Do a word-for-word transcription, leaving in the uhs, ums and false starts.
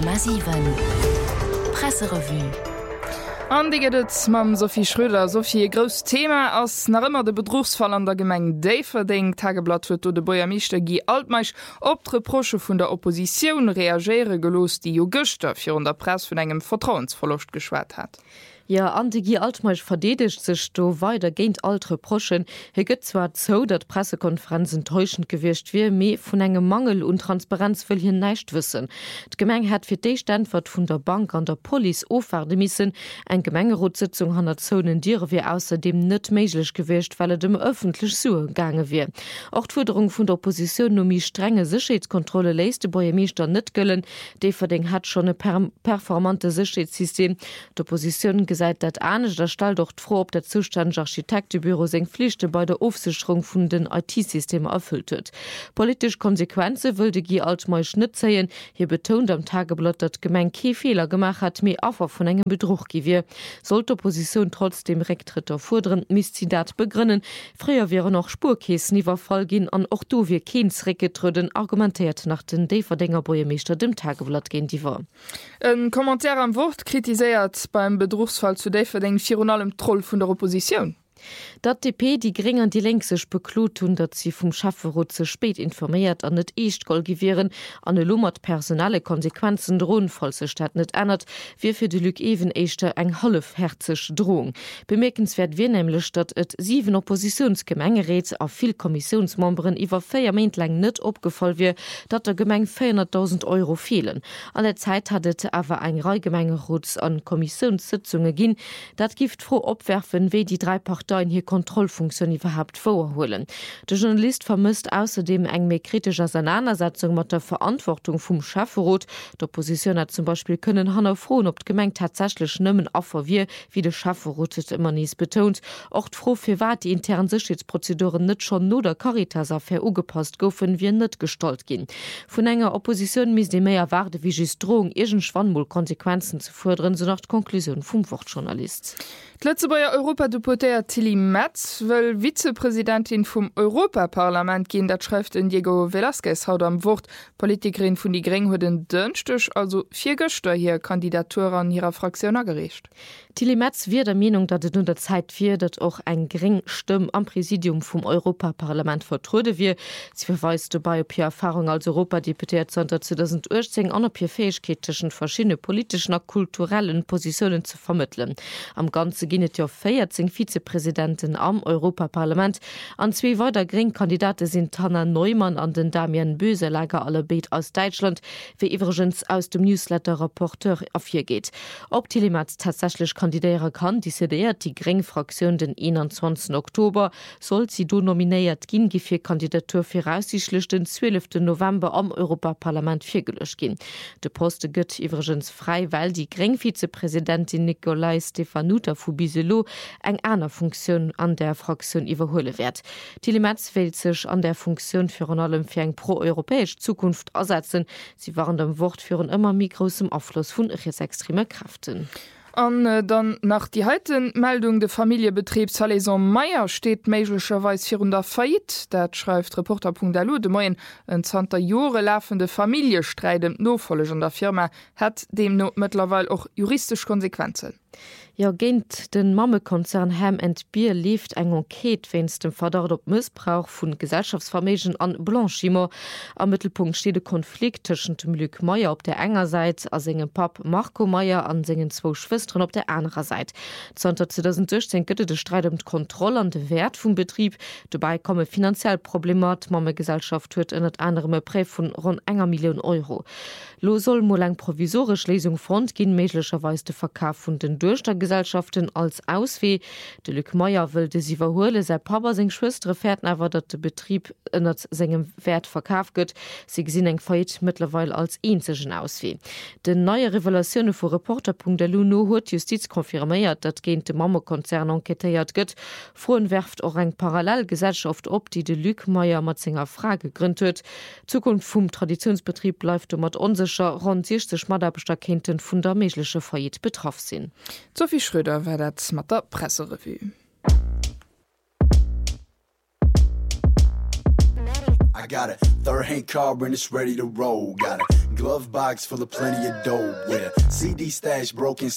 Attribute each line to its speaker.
Speaker 1: Komma sieben Presserevue.
Speaker 2: Andiget mam Sophie Schröder Sophie gros Thema ass nach immer de Bedrugsfall an der Gemeng Daverding Tageblatt huet de Boyermischte Gi Altmeich op d'Reproche vun der Opposition reageiere gelos die Jo Göster fir der Press vun engem Vertrauensverlust geschwert hat.
Speaker 3: Ja, Antigi Altmeich verdedigt sech do weiter géint altre Proschen. He gëtt zwar zo, dat Pressekonferenzen täuschend gewircht wie méi vun engem Mangel und Transparenz will hin neicht wissen. D'Gemeng hat fir déi Standwort vun der Bank an der Poli oferde missen, eng Gemengerotssitzung han der Zonen Dire wie außerdem net meiglech gewircht, weil er dem öffentlich Sue gange wie. Auch d'Forderung vun der Opposition nomi strenge Sicherheitskontrolle leiste Boyermeester net gëllen, de verding hat schon e per performante Sicherheitssystem. D'Opposition seit dat anisch der Stall doch froh, ob der Zustand Architektebüro seng Pflichte bei der Aufsicherung vun den I T-System erfüllt huet. Politisch Konsequenze wilde Gi Altmei Schnitzeien, hier betont am Tageblatt, dat Gemeng ke Fehler gemacht hat, mé affer von engem Betrug gewir. Sollte Opposition trotzdem Rektritter fordern, Miszidat begrinnen, früher wäre noch Spurkäes niewer vollgin an och do wie Kensrekketröden argumentiert nach den Deverdinger Boyermeester dem Tageblatt gehen die war.
Speaker 2: Ein Kommentar am Wort kritisiert beim Bedrugsfall zu Daverding fionalem Troll vun der Opposition.
Speaker 3: Dat D P die gering an die längsech beklut hun, dat sie vum Schafferot ze spät informiert an net Echtgol givieren an e lummert personale Konsequenzen drohen false Stadt net ändert, wie fir de Lüg even echte eng halfherzeg Drohung. Bemerkenswert wie nämlich, dat et sieben Oppositionsgemengeräts a viel Kommissionsmemberen iwwer feier Meint lang net opgefallen wie, dat der Gemeng vierhunderttausend Euro fehlen. Alle Zeit hatt awer eng Reigemengerots an Kommissionssitzunge gin, dat gift froh opwerfen, wie die drei Parteien hier Kontrollfunktion überhaupt vorholen. Der Journalist vermisst außerdem eng mehr kritische Auseinandersetzung mit der Verantwortung vom Schafferot. Der Opposition hat zum Beispiel können Hanna frohen, ob Gemeng tatsächlich nimmen affer wie, wie der Schafferot es immer nie betont. Auch froh für wat die internen Sicherheitsprozeduren nicht schon nur der Caritas-Affäre ugepasst gofen, wie nicht gestalt gehen. Von enger Opposition mis die mehr erwarten, wie just Drohung irgend Schwanmul Konsequenzen zu fordern, so nach der Konklusion vom Wortjournalist.
Speaker 2: Letzte bei Europadeputéiert Tilly Metz will Vizepräsidentin vom Europaparlament gehen, dat schreibt in Diego Velázquez haut am Wort. Politikerin von die Greng hue den dünchtech, also vier Göster hier Kandidatur an ihrer Fraktion gerecht.
Speaker 3: Tilly Metz wird der Meinung, dass es nun der Zeit wird, dass auch ein gering Stimme am Präsidium vom Europaparlament vertrude wird. Sie verweist dabei auf ihre Erfahrung als Europadeputiert seit zweitausendachtzehn an auf ihre Fähigkeit zwischen verschiedenen politischen und kulturellen Positionen zu vermitteln. Am Ganzen gehen es ja vierzehn Vizepräsidenten am Europaparlament. An zwei weitere Green-Kandidaten sind Hanna Neumann und den Damian Böselager, alle beide aus Deutschland, wie übrigens aus dem Newsletter-Rapporteur auf hier geht. Ob Tilly Metz tatsächlich kandidieren kann, décidiert die Greng-Fraktion den einundzwanzigsten Oktober, soll sie do nominiert gehen, die für Kandidatur voraussichtlich den zwölften November am Europaparlament vorgelöscht gehen. Der Post geht übrigens frei, weil die Greng-Vizepräsidentin Nikolai Stefanuta Fubizelo eng einer Funktion an der Fraktion überholen wird. Tilly Metz will sich an der Funktion für allem für eine pro-europäische Zukunft ersetzen. Sie waren dem Wort für immer mit großem Aufschluss von rechtsextremen Kräften.
Speaker 2: An äh, dann nach die heiten Meldung de Familiebetrieb Salaison Meier steht meiglecherweis vir der Fait, dat schreibt Reporter punkt d l de Moien en zwanzig Jore laufende Familiestreit dem Nofolleg an der Firma hat dem no mittlerweile auch juristisch Konsequenzen.
Speaker 3: Ja, géint den Mammekonzern Ham and Beer lief eng Enquete wenn's dem Verdacht op Missbrauch vun Gesellschaftsvermegen an Blanchiment. Am Mittelpunkt steht der Konflikt zwischen dem Luc Meier op der enger Seite a segem Pap Marco Meier an segen zwo Schwestern op der anderen Seite. zweitausendsechzehn gëtt de Streit um Kontrolle an de Wert vum Betrieb. Dabei komme finanziell Problemat Mamme Gesellschaft huet ënnet anderem Prä vun rund enger Million Euro. Lo soll mo lang provisorisch Lesung front gin meiglecherweis de Verkauf vun den Durchstaggesellschaften als Ausweh. De Luc Meier wilde sie verhole, sei Papa seg Schwestre fährt aber, dat der Betrieb ënnert segem Wert verkauft gëtt. Sie gesinn eng Fait mittlerweile als einzigen Ausweh. De neue Revelationune vu Reporter punkt d l no huet Justiz konfirmiert, dat géint de Mammekonzern enquetéiert gëtt. Froen werft auch eng Parallelgesellschaft op, die de Luc Meier mat senger Frage gegründet huet. Zukunft vum Traditionsbetrieb läuft um mat unsicher rund sechzig Maderbestakenten vun der meigliche Fait betroffen sinn.
Speaker 2: Sophie Schröder war dat mat der Presserevue.
Speaker 4: I got a third hand car and it's ready to roll. Got a glove box full of plenty of dope with a C D stash broken